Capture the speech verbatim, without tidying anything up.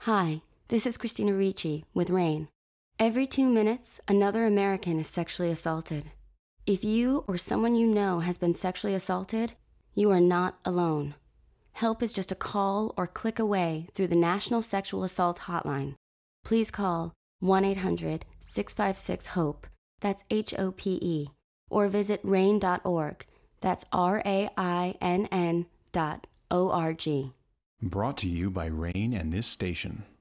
Hi, this is Christina Ricci with RAINN. Every two minutes, another American is sexually assaulted. If you or someone you know has been sexually assaulted, you are not alone. Help is just a call or click away through the National Sexual Assault Hotline. Please call one eight hundred six five six HOPE, that's H O P E, or visit rainn dot org, that's R A I N N dot O R G. Brought to you by RAINN and this station.